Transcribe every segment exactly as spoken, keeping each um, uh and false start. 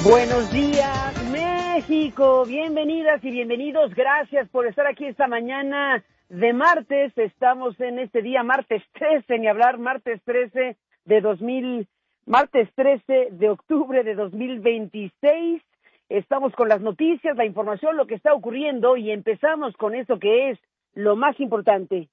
Buenos días, México. Bienvenidas y bienvenidos. Gracias por estar aquí esta mañana de martes. Estamos en este día, martes trece, ni hablar, martes trece de dos mil, martes trece de octubre de dos mil veintiséis. Estamos con las noticias, la información, lo que está ocurriendo y empezamos con esto que es lo más importante.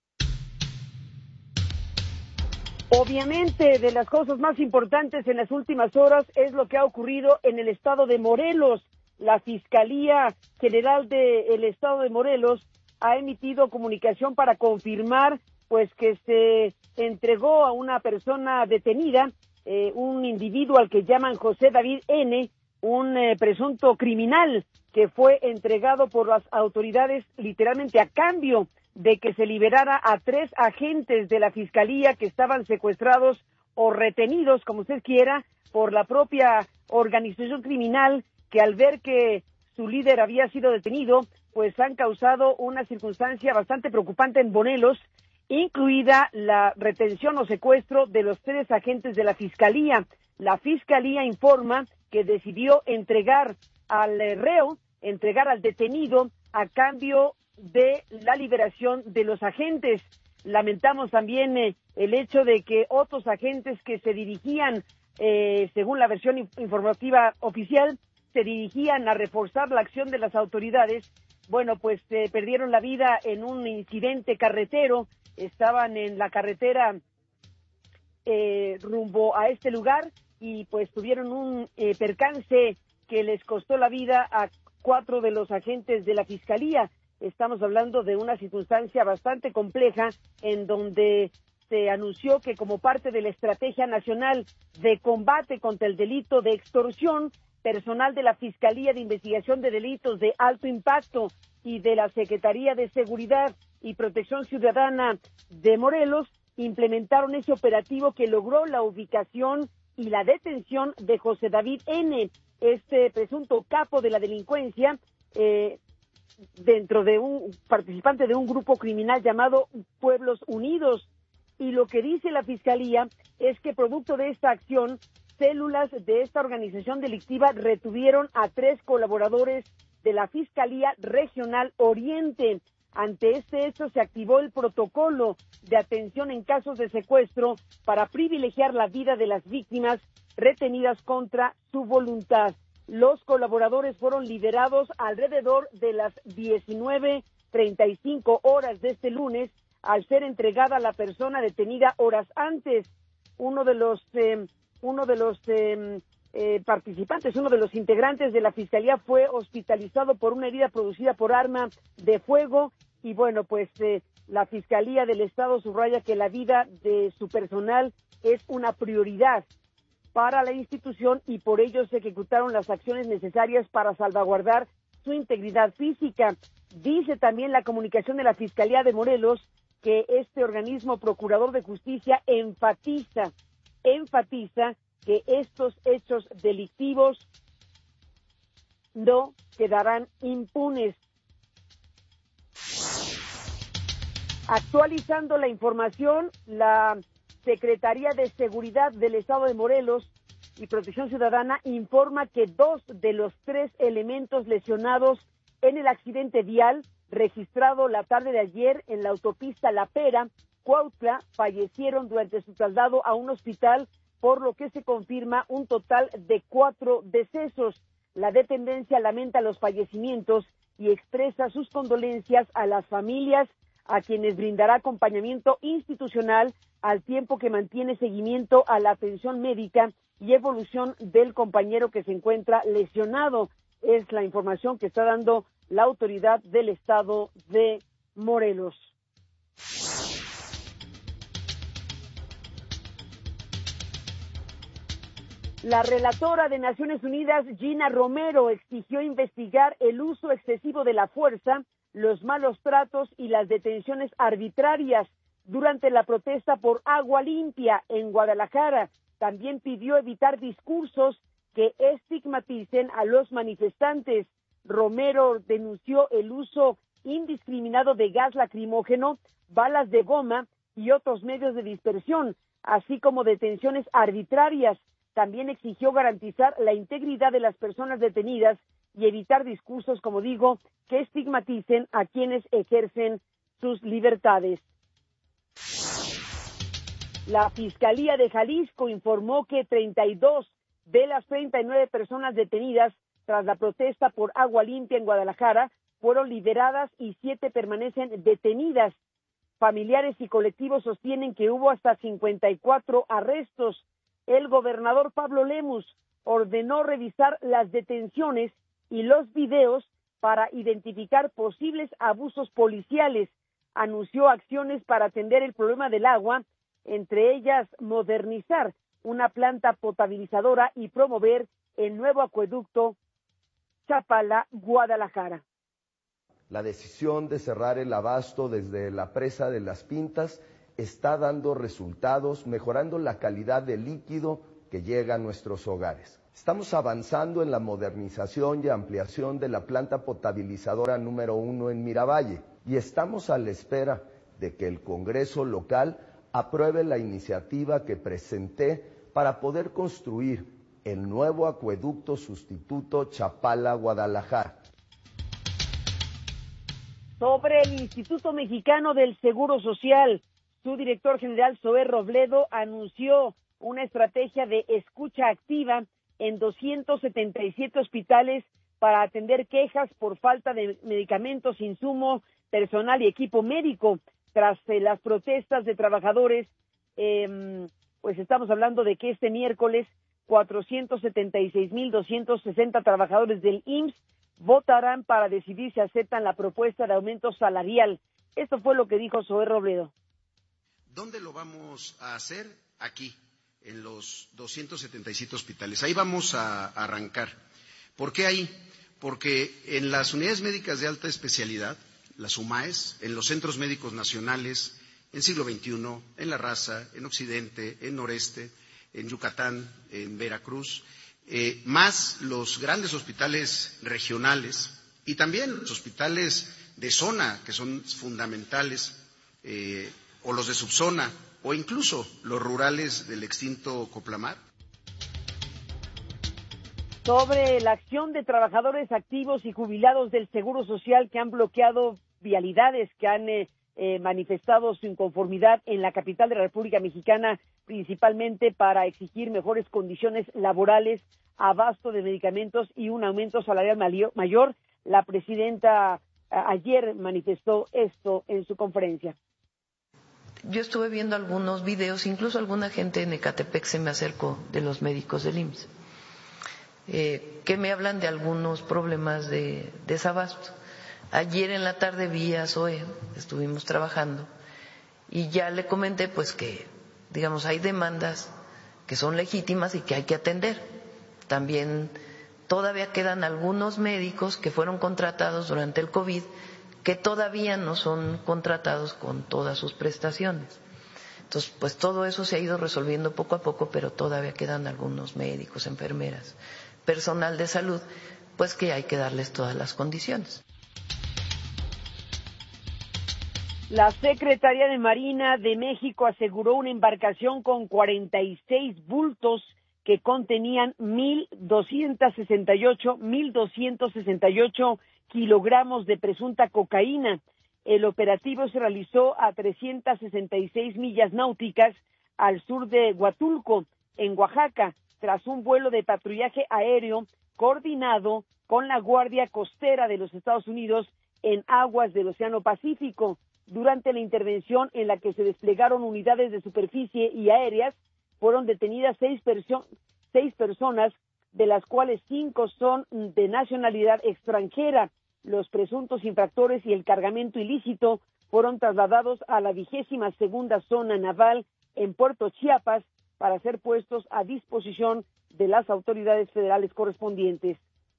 Obviamente, de las cosas más importantes en las últimas horas es lo que ha ocurrido en el estado de Morelos. La Fiscalía General del Estado de Morelos ha emitido comunicación para confirmar pues que se entregó a una persona detenida, eh, un individuo al que llaman José David N., un eh, presunto criminal que fue entregado por las autoridades literalmente a cambio de que se liberara a tres agentes de la Fiscalía que estaban secuestrados o retenidos, como usted quiera, por la propia organización criminal que al ver que su líder había sido detenido, pues han causado una circunstancia bastante preocupante en Morelos, incluida la retención o secuestro de los tres agentes de la Fiscalía. La Fiscalía informa que decidió entregar al reo, entregar al detenido a cambio de la liberación de los agentes. Lamentamos también eh, el hecho de que otros agentes que se dirigían, eh, según la versión informativa oficial, se dirigían a reforzar la acción de las autoridades, bueno, pues eh, perdieron la vida en un incidente carretero. Estaban en la carretera eh, rumbo a este lugar y pues tuvieron un eh, percance que les costó la vida a cuatro de los agentes de la Fiscalía. Estamos hablando de una circunstancia bastante compleja en donde se anunció que como parte de la Estrategia Nacional de Combate contra el Delito de Extorsión, personal de la Fiscalía de Investigación de Delitos de Alto Impacto y de la Secretaría de Seguridad y Protección Ciudadana de Morelos implementaron ese operativo que logró la ubicación y la detención de José David N., este presunto capo de la delincuencia, eh, dentro de un participante de un grupo criminal llamado Pueblos Unidos. Y lo que dice la Fiscalía es que producto de esta acción, células de esta organización delictiva retuvieron a tres colaboradores de la Fiscalía Regional Oriente. Ante este hecho se activó el protocolo de atención en casos de secuestro para privilegiar la vida de las víctimas retenidas contra su voluntad. Los colaboradores fueron liberados alrededor de las diecinueve treinta y cinco horas de este lunes, al ser entregada la persona detenida horas antes. Uno de los eh, uno de los eh, eh, participantes, uno de los integrantes de la Fiscalía fue hospitalizado por una herida producida por arma de fuego y bueno, pues eh, la Fiscalía del Estado subraya que la vida de su personal es una prioridad para la institución y por ello se ejecutaron las acciones necesarias para salvaguardar su integridad física. Dice también la comunicación de la Fiscalía de Morelos que este organismo procurador de justicia enfatiza, enfatiza que estos hechos delictivos no quedarán impunes. Actualizando la información, la Secretaría de Seguridad del Estado de Morelos y Protección Ciudadana informa que dos de los tres elementos lesionados en el accidente vial registrado la tarde de ayer en la autopista La Pera, Cuautla, fallecieron durante su traslado a un hospital, por lo que se confirma un total de cuatro decesos. La dependencia lamenta los fallecimientos y expresa sus condolencias a las familias, a quienes brindará acompañamiento institucional al tiempo que mantiene seguimiento a la atención médica y evolución del compañero que se encuentra lesionado. Es la información que está dando la autoridad del estado de Morelos. La relatora de Naciones Unidas, Gina Romero, exigió investigar el uso excesivo de la fuerza, los malos tratos y las detenciones arbitrarias durante la protesta por agua limpia en Guadalajara. También pidió evitar discursos que estigmaticen a los manifestantes. Romero denunció el uso indiscriminado de gas lacrimógeno, balas de goma y otros medios de dispersión, así como detenciones arbitrarias. también exigió garantizar la integridad de las personas detenidas y evitar discursos, como digo, que estigmaticen a quienes ejercen sus libertades. La Fiscalía de Jalisco informó que treinta y dos de las treinta y nueve personas detenidas tras la protesta por agua limpia en Guadalajara fueron liberadas y siete permanecen detenidas. Familiares y colectivos sostienen que hubo hasta cincuenta y cuatro arrestos. El gobernador Pablo Lemus ordenó revisar las detenciones y los videos para identificar posibles abusos policiales. Anunció acciones para atender el problema del agua, entre ellas modernizar una planta potabilizadora y promover el nuevo acueducto Chapala-Guadalajara. La decisión de cerrar el abasto desde la presa de Las Pintas está dando resultados, mejorando la calidad del líquido que llega a nuestros hogares. Estamos avanzando en la modernización y ampliación de la planta potabilizadora número uno en Miravalle y estamos a la espera de que el Congreso local apruebe la iniciativa que presenté para poder construir el nuevo acueducto sustituto Chapala-Guadalajara. Sobre el Instituto Mexicano del Seguro Social, su director general, Zoé Robledo, anunció una estrategia de escucha activa en doscientos setenta y siete hospitales para atender quejas por falta de medicamentos, insumo, personal y equipo médico. Tras eh, las protestas de trabajadores, eh, pues estamos hablando de que este miércoles cuatrocientos setenta y seis mil doscientos sesenta trabajadores del I M S S votarán para decidir si aceptan la propuesta de aumento salarial. Esto fue lo que dijo Zoé Robledo. ¿Dónde lo vamos a hacer? Aquí, en los doscientos setenta y siete hospitales. Ahí vamos a arrancar. ¿Por qué ahí? Porque en las unidades médicas de alta especialidad, las U M A E S, en los centros médicos nacionales, en Siglo veintiuno, en La Raza, en Occidente, en Noreste, en Yucatán, en Veracruz, eh, más los grandes hospitales regionales y también los hospitales de zona, que son fundamentales, eh, o los de subzona, o incluso los rurales del extinto Coplamar. Sobre la acción de trabajadores activos y jubilados del Seguro Social que han bloqueado vialidades, que han eh, eh, manifestado su inconformidad en la capital de la República Mexicana, principalmente para exigir mejores condiciones laborales, abasto de medicamentos y un aumento salarial mayor. La presidenta a, ayer manifestó esto en su conferencia. Yo estuve viendo algunos videos, incluso alguna gente en Ecatepec se me acercó de los médicos del I M S S, eh, que me hablan de algunos problemas de desabasto. Ayer en la tarde vi a Zoé, estuvimos trabajando, y ya le comenté pues que, digamos, hay demandas que son legítimas y que hay que atender. También todavía quedan algunos médicos que fueron contratados durante el COVID que todavía no son contratados con todas sus prestaciones. Entonces, pues todo eso se ha ido resolviendo poco a poco, pero todavía quedan algunos médicos, enfermeras, personal de salud, pues que hay que darles todas las condiciones. La Secretaría de Marina de México aseguró una embarcación con cuarenta y seis bultos que contenían mil doscientos sesenta y ocho kilogramos de presunta cocaína. El operativo se realizó a trescientas sesenta y seis millas náuticas al sur de Huatulco, en Oaxaca, tras un vuelo de patrullaje aéreo coordinado con la Guardia Costera de los Estados Unidos en aguas del Océano Pacífico. Durante la intervención en la que se desplegaron unidades de superficie y aéreas, fueron detenidas seis, perso- seis personas, de las cuales cinco son de nacionalidad extranjera. Los presuntos infractores y el cargamento ilícito fueron trasladados a la vigésima segunda zona naval en Puerto Chiapas para ser puestos a disposición de las autoridades federales correspondientes.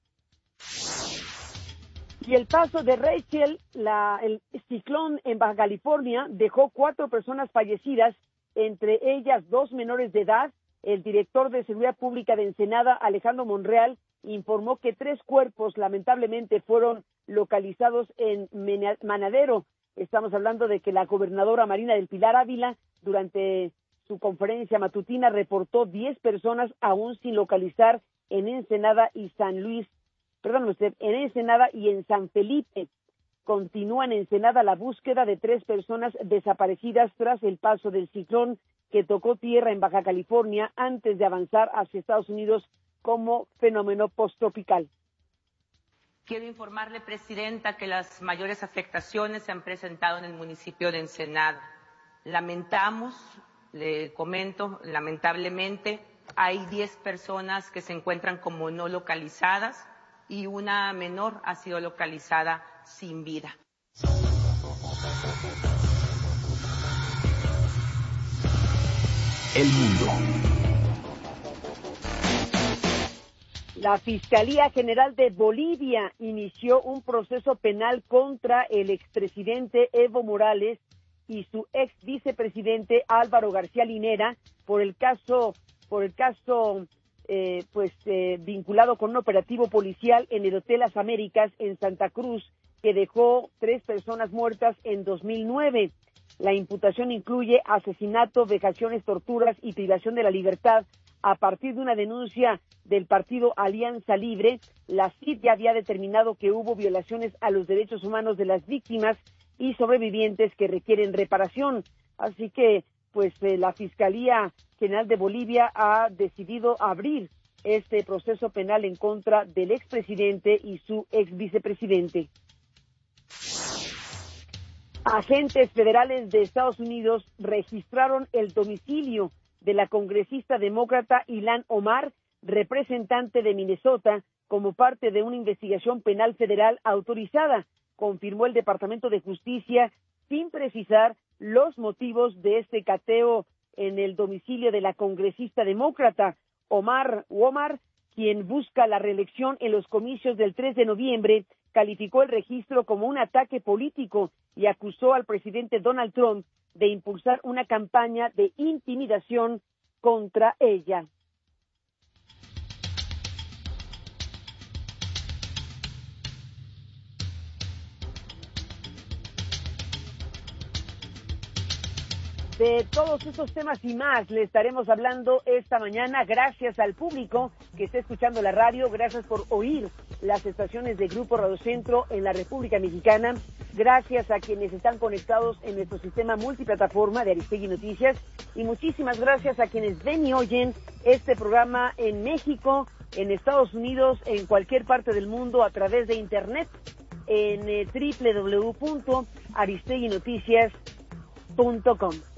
Y el paso de Rachel, la, el ciclón en Baja California, dejó cuatro personas fallecidas, entre ellas dos menores de edad. El director de Seguridad Pública de Ensenada, Alejandro Monreal, informó que tres cuerpos lamentablemente fueron localizados en Manadero. Estamos hablando de que la gobernadora Marina del Pilar Ávila, durante su conferencia matutina, reportó diez personas aún sin localizar en Ensenada y San Luis, perdón usted, en Ensenada y en San Felipe. Continúa en Ensenada la búsqueda de tres personas desaparecidas tras el paso del ciclón que tocó tierra en Baja California antes de avanzar hacia Estados Unidos como fenómeno posttropical. Quiero informarle, Presidenta, que las mayores afectaciones se han presentado en el municipio de Ensenada. Lamentamos, le comento, lamentablemente, hay diez personas que se encuentran como no localizadas y una menor ha sido localizada sin vida. El mundo. La Fiscalía General de Bolivia inició un proceso penal contra el expresidente Evo Morales y su ex vicepresidente Álvaro García Linera por el caso, por el caso, eh, pues eh, vinculado con un operativo policial en el Hotel Las Américas en Santa Cruz que dejó tres personas muertas en dos mil nueve. La imputación incluye asesinato, vejaciones, torturas y privación de la libertad. A partir de una denuncia del partido Alianza Libre, la C I D ya había determinado que hubo violaciones a los derechos humanos de las víctimas y sobrevivientes que requieren reparación. Así que, pues, eh, la Fiscalía General de Bolivia ha decidido abrir este proceso penal en contra del expresidente y su ex vicepresidente. Agentes federales de Estados Unidos registraron el domicilio de la congresista demócrata Ilhan Omar, representante de Minnesota, como parte de una investigación penal federal autorizada, confirmó el Departamento de Justicia, sin precisar los motivos de este cateo en el domicilio de la congresista demócrata. Omar Omar, quien busca la reelección en los comicios del tres de noviembre, calificó el registro como un ataque político y acusó al presidente Donald Trump de impulsar una campaña de intimidación contra ella. De todos estos temas y más le estaremos hablando esta mañana. Gracias al público que está escuchando la radio, gracias por oír las estaciones de Grupo Radio Centro en la República Mexicana, gracias a quienes están conectados en nuestro sistema multiplataforma de Aristegui Noticias y muchísimas gracias a quienes ven y oyen este programa en México, en Estados Unidos, en cualquier parte del mundo a través de internet en eh, doble u doble u doble u punto aristegui noticias punto com.